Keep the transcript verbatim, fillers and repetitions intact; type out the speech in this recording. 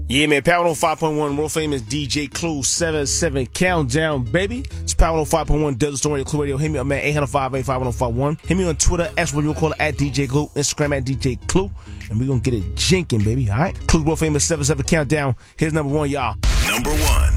Yeah, man, Power one oh five point one, world famous D J Clue, seven seven Countdown, baby. It's Power one oh five point one, Desert Storm Radio, Clue Radio. Hit me up, man, eight hundred, five eight five, one oh five one. Hit me on Twitter, X, what you call it, at D J Clue, Instagram at D J Clue, and we're gonna get it jinking, baby, all right? Clue, world famous seven seven Countdown. Here's number one, y'all. Number one.